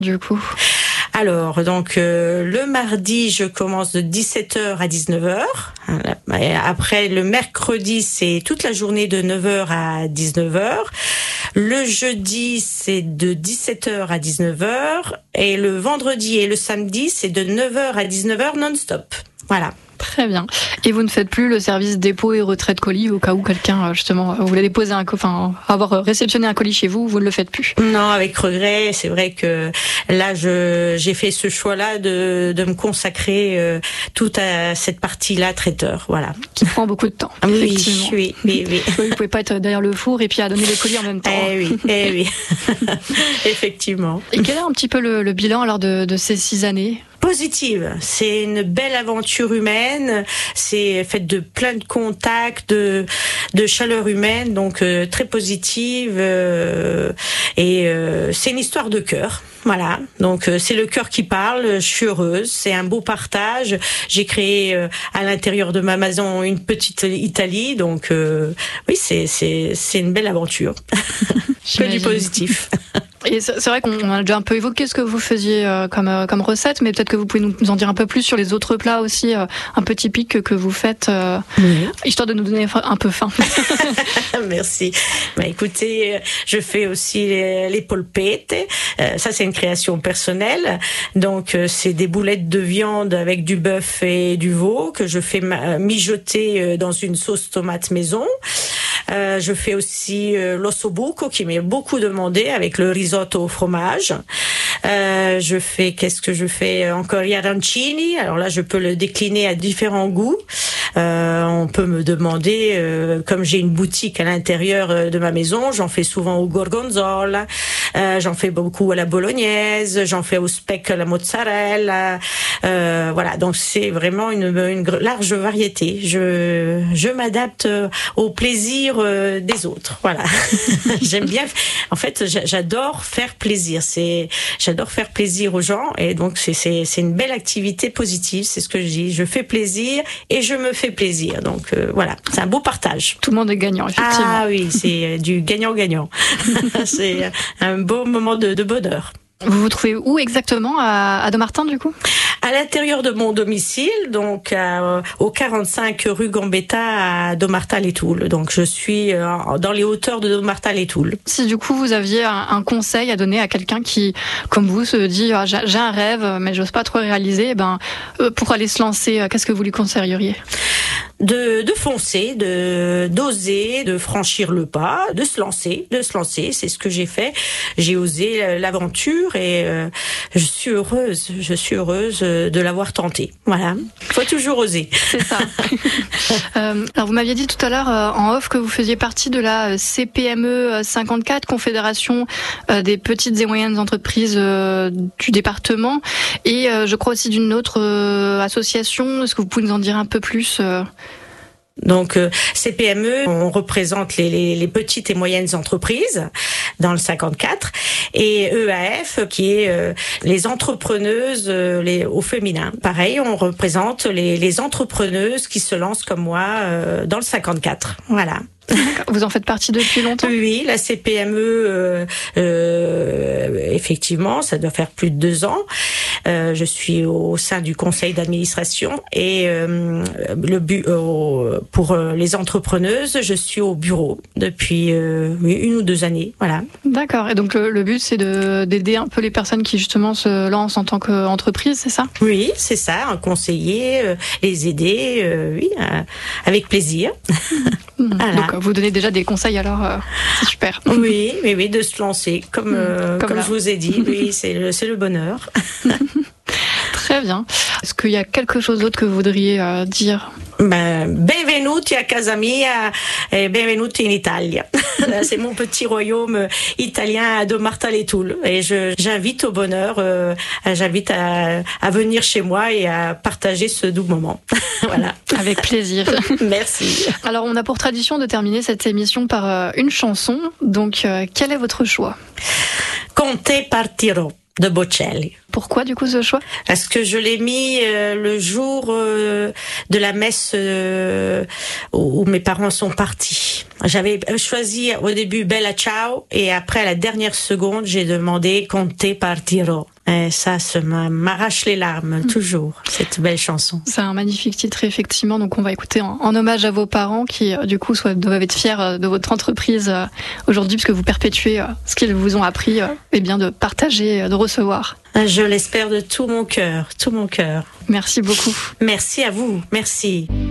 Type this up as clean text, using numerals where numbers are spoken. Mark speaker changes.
Speaker 1: du coup?
Speaker 2: Alors, donc, le mardi, je commence de 17h à 19h. Après, le mercredi, c'est toute la journée de 9h à 19h. Le jeudi, c'est de 17h à 19h. Et le vendredi et le samedi, c'est de 9h à 19h non-stop. Voilà.
Speaker 1: Très bien. Et vous ne faites plus le service dépôt et retrait de colis au cas où quelqu'un, justement, voulait déposer avoir réceptionné un colis chez vous, vous ne le faites plus?
Speaker 2: Non, avec regret. C'est vrai que là, j'ai fait ce choix-là de me consacrer tout à cette partie-là, traiteur. Voilà.
Speaker 1: Qui prend beaucoup de temps.
Speaker 2: Oui.
Speaker 1: Vous pouvez pas être derrière le four et puis à donner les colis en même temps.
Speaker 2: Eh oui. Effectivement.
Speaker 1: Et quel est un petit peu le bilan alors de ces 6 années?
Speaker 2: Positive. C'est une belle aventure humaine. C'est fait de plein de contacts, de chaleur humaine, donc très positive. Et c'est une histoire de cœur. Voilà. Donc c'est le cœur qui parle. Je suis heureuse. C'est un beau partage. J'ai créé à l'intérieur de ma maison une petite Italie. Donc oui, c'est une belle aventure. Que du positif.
Speaker 1: Et c'est vrai qu'on a déjà un peu évoqué ce que vous faisiez comme recette, mais peut-être que vous pouvez nous en dire un peu plus sur les autres plats aussi, un peu typiques que vous faites, histoire de nous donner un peu faim.
Speaker 2: Merci. Écoutez, je fais aussi les polpette. Ça, c'est une création personnelle. Donc, c'est des boulettes de viande avec du bœuf et du veau que je fais mijoter dans une sauce tomate maison. Je fais aussi l'ossobuco qui m'est beaucoup demandé avec le risotto au fromage. Qu'est-ce que je fais encore? Gli arancini. Alors là, je peux le décliner à différents goûts. On peut me demander, comme j'ai une boutique à l'intérieur de ma maison, j'en fais souvent au gorgonzola, j'en fais beaucoup à la bolognaise, j'en fais au speck à la mozzarella. Voilà, donc c'est vraiment une large variété. Je m'adapte au plaisir des autres. Voilà. J'aime bien. En fait, j'adore faire plaisir. J'adore faire plaisir aux gens et donc c'est une belle activité positive. C'est ce que je dis. Je fais plaisir et je me fais plaisir. Donc voilà, c'est un beau partage.
Speaker 1: Tout le monde est gagnant, effectivement.
Speaker 2: Ah oui, c'est du gagnant-gagnant. C'est un beau moment de bonheur.
Speaker 1: Vous vous trouvez où exactement à Dommartin du coup?
Speaker 2: À l'intérieur de mon domicile, donc au 45 rue Gambetta à Dommartin-les-Toules. Donc je suis dans les hauteurs de Dommartin-les-Toules.
Speaker 1: Si du coup vous aviez un conseil à donner à quelqu'un qui, comme vous, se dit j'ai un rêve mais j'ose pas trop réaliser, pour aller se lancer, qu'est-ce que vous lui conseilleriez?
Speaker 2: De foncer, d'oser, de franchir le pas, de se lancer. C'est ce que j'ai fait. J'ai osé l'aventure et je suis heureuse de l'avoir tenté. Voilà. Faut toujours oser.
Speaker 1: C'est ça. Alors vous m'aviez dit tout à l'heure en off que vous faisiez partie de la CPME 54, Confédération des petites et moyennes entreprises du département, et je crois aussi d'une autre association. Est-ce que vous pouvez nous en dire un peu plus?
Speaker 2: Donc CPME, on représente les petites et moyennes entreprises dans le 54, et EAF qui est les entrepreneuses au féminin. Pareil, on représente les entrepreneuses qui se lancent comme moi dans le 54. Voilà.
Speaker 1: Vous en faites partie depuis longtemps?
Speaker 2: Oui, la CPME, effectivement, ça doit faire plus de 2 ans. Je suis au sein du conseil d'administration et pour les entrepreneuses, je suis au bureau depuis 1 ou 2 années. Voilà. D'accord.
Speaker 1: Et donc le but, c'est d'aider un peu les personnes qui justement se lancent en tant qu'entreprise, c'est ça?
Speaker 2: Oui, c'est ça. Un conseiller, les aider, oui, avec plaisir.
Speaker 1: Voilà. Donc vous donnez déjà des conseils, alors c'est super.
Speaker 2: Oui, de se lancer, comme je vous ai dit, oui, c'est le bonheur.
Speaker 1: Très bien. Est-ce qu'il y a quelque chose d'autre que vous voudriez dire?
Speaker 2: Benvenuti a casa mia e benvenuti in Italia. C'est mon petit royaume italien à Dommartin-les-Toules. Et j'invite au bonheur, j'invite à venir chez moi et à partager ce doux moment. Voilà.
Speaker 1: Avec plaisir.
Speaker 2: Merci.
Speaker 1: Alors, on a pour tradition de terminer cette émission par une chanson. Donc, quel est votre choix?
Speaker 2: Con te partirò de Bocelli.
Speaker 1: Pourquoi du coup ce choix?
Speaker 2: Parce que je l'ai mis le jour de la messe où mes parents sont partis. J'avais choisi au début Bella Ciao et après à la dernière seconde j'ai demandé Con te partirò. Et ça m'arrache les larmes toujours, cette belle chanson.
Speaker 1: C'est un magnifique titre effectivement, donc on va écouter en hommage à vos parents qui du coup doivent être fiers de votre entreprise aujourd'hui puisque vous perpétuez ce qu'ils vous ont appris et bien de partager, de recevoir.
Speaker 2: Je l'espère de tout mon cœur, tout mon cœur.
Speaker 1: Merci beaucoup.
Speaker 2: Merci à vous, merci.